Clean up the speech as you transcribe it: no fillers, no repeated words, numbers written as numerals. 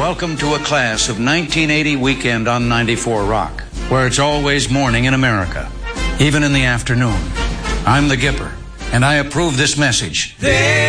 Welcome to a class of 1980 weekend on 94 Rock, where it's always morning in America, even in the afternoon. I'm the Gipper, and I approve this message.